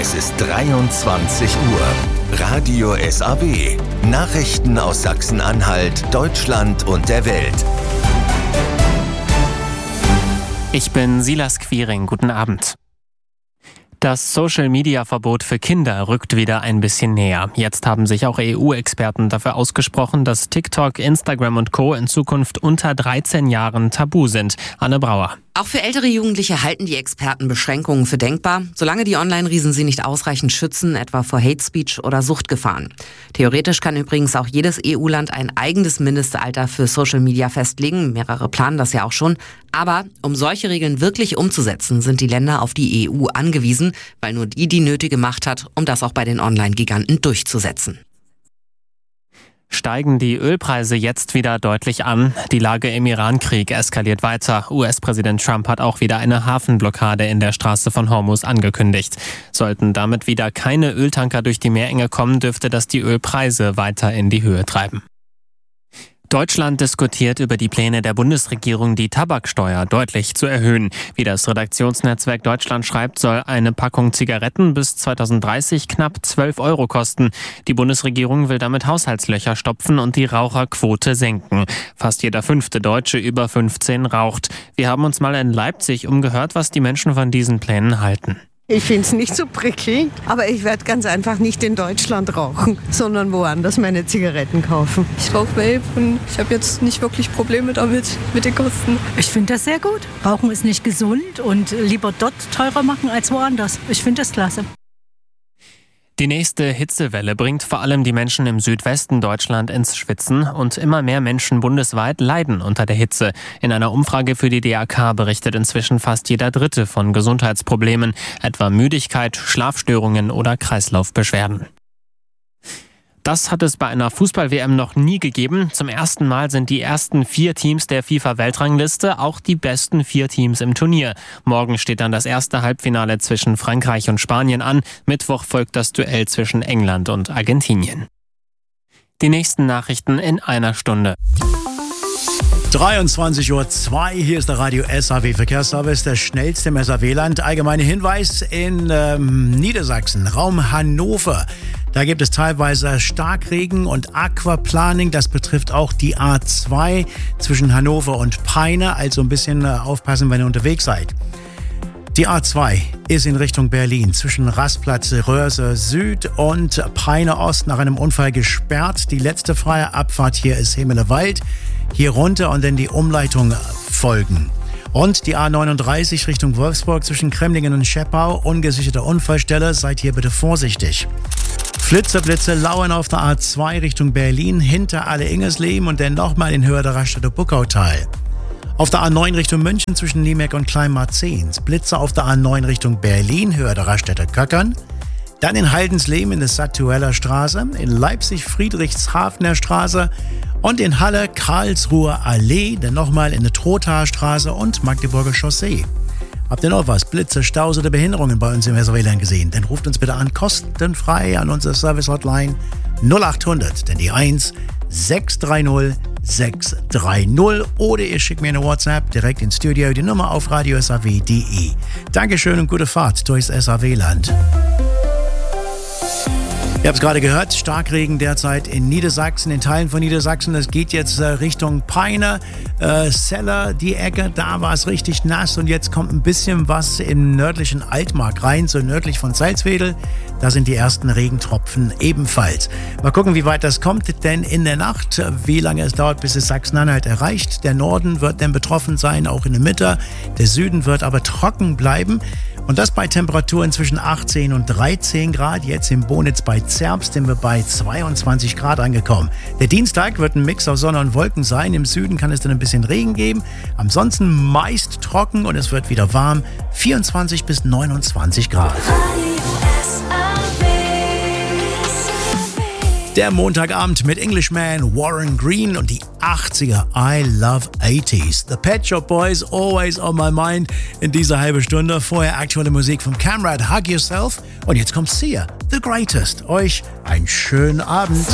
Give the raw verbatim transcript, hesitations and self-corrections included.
Es ist dreiundzwanzig Uhr. Radio S A W. Nachrichten aus Sachsen-Anhalt, Deutschland und der Welt. Ich bin Silas Quiring. Guten Abend. Das Social-Media-Verbot für Kinder rückt wieder ein bisschen näher. Jetzt haben sich auch E U-Experten dafür ausgesprochen, dass TikTok, Instagram und Co. in Zukunft unter dreizehn Jahren tabu sind. Anne Brauer. Auch für ältere Jugendliche halten die Experten Beschränkungen für denkbar, solange die Online-Riesen sie nicht ausreichend schützen, etwa vor Hate Speech oder Suchtgefahren. Theoretisch kann übrigens auch jedes E U-Land ein eigenes Mindestalter für Social Media festlegen. Mehrere planen das ja auch schon. Aber um solche Regeln wirklich umzusetzen, sind die Länder auf die E U angewiesen, weil nur die die nötige Macht hat, um das auch bei den Online-Giganten durchzusetzen. Steigen die Ölpreise jetzt wieder deutlich an. Die Lage im Iran-Krieg eskaliert weiter. U S-Präsident Trump hat auch wieder eine Hafenblockade in der Straße von Hormuz angekündigt. Sollten damit wieder keine Öltanker durch die Meerenge kommen, dürfte das die Ölpreise weiter in die Höhe treiben. Deutschland diskutiert über die Pläne der Bundesregierung, die Tabaksteuer deutlich zu erhöhen. Wie das Redaktionsnetzwerk Deutschland schreibt, soll eine Packung Zigaretten bis zweitausenddreißig knapp zwölf Euro kosten. Die Bundesregierung will damit Haushaltslöcher stopfen und die Raucherquote senken. Fast jeder fünfte Deutsche über fünfzehn raucht. Wir haben uns mal in Leipzig umgehört, was die Menschen von diesen Plänen halten. Ich finde es nicht so prickelnd, aber ich werde ganz einfach nicht in Deutschland rauchen, sondern woanders meine Zigaretten kaufen. Ich rauche Vape und ich habe jetzt nicht wirklich Probleme damit, mit den Kosten. Ich finde das sehr gut. Rauchen ist nicht gesund und lieber dort teurer machen als woanders. Ich finde das klasse. Die nächste Hitzewelle bringt vor allem die Menschen im Südwesten Deutschland ins Schwitzen und immer mehr Menschen bundesweit leiden unter der Hitze. In einer Umfrage für die D A K berichtet inzwischen fast jeder Dritte von Gesundheitsproblemen, etwa Müdigkeit, Schlafstörungen oder Kreislaufbeschwerden. Das hat es bei einer Fußball-W M noch nie gegeben. Zum ersten Mal sind die ersten vier Teams der FIFA-Weltrangliste auch die besten vier Teams im Turnier. Morgen steht dann das erste Halbfinale zwischen Frankreich und Spanien an. Mittwoch folgt das Duell zwischen England und Argentinien. Die nächsten Nachrichten in einer Stunde. dreiundzwanzig Uhr zwei, hier ist der Radio S A W Verkehrsservice, der schnellste im S A W-Land. Allgemeiner Hinweis in ähm, Niedersachsen, Raum Hannover. Da gibt es teilweise Starkregen und Aquaplaning. Das betrifft auch die A zwei zwischen Hannover und Peine. Also ein bisschen äh, aufpassen, wenn ihr unterwegs seid. Die A zwei ist in Richtung Berlin zwischen Rastplatz Röhrse Süd und Peine Ost nach einem Unfall gesperrt. Die letzte freie Abfahrt hier ist Himmelewald. Hier runter und dann die Umleitung folgen. Und die A neununddreißig Richtung Wolfsburg zwischen Kremlingen und Scheppau. Ungesicherte Unfallstelle, seid hier bitte vorsichtig. Flitzer-Blitze lauern auf der A zwei Richtung Berlin hinter Alle-Ingersleben und dann nochmal in Höhe der Raststätte Buckautal. Auf der A neun Richtung München zwischen Niemek und Kleinmarzens. Blitze auf der A neun Richtung Berlin, Höhe der Raststätte Köckern. Dann in Haldensleben in der Satueller Straße, in Leipzig Friedrichshafener Straße und in Halle Karlsruher Allee, dann nochmal in der Trothaer Straße und Magdeburger Chaussee. Habt ihr noch was? Blitze, Staus oder Behinderungen bei uns im S A W-Land gesehen? Dann ruft uns bitte an, kostenfrei an unsere Service-Hotline null achthundert, denn die eins sechs drei null sechs drei null oder ihr schickt mir eine WhatsApp direkt ins Studio, die Nummer auf radio s a w punkt d e. Dankeschön und gute Fahrt durchs S A W-Land. Ihr habt es gerade gehört, Starkregen derzeit in Niedersachsen, in Teilen von Niedersachsen. Es geht jetzt äh, Richtung Peine, äh, Seller, die Ecke, da war es richtig nass und jetzt kommt ein bisschen was im nördlichen Altmark rein, so nördlich von Salzwedel. Da sind die ersten Regentropfen ebenfalls. Mal gucken, wie weit das kommt, denn in der Nacht, wie lange es dauert, bis es Sachsen-Anhalt erreicht. Der Norden wird dann betroffen sein, auch in der Mitte. Der Süden wird aber trocken bleiben. Und das bei Temperaturen zwischen achtzehn und dreizehn Grad. Jetzt im Bonitz bei Zerbst sind wir bei zweiundzwanzig Grad angekommen. Der Dienstag wird ein Mix aus Sonne und Wolken sein. Im Süden kann es dann ein bisschen Regen geben. Ansonsten meist trocken und es wird wieder warm. vierundzwanzig bis neunundzwanzig Grad. Der Montagabend mit Englishman, Warren Green und die achtziger. I love eighties. The Pet Shop Boys, always on my mind in dieser halben Stunde. Vorher aktuelle Musik vom Camrad, Hug Yourself. Und jetzt kommt Sia, The Greatest. Euch einen schönen Abend.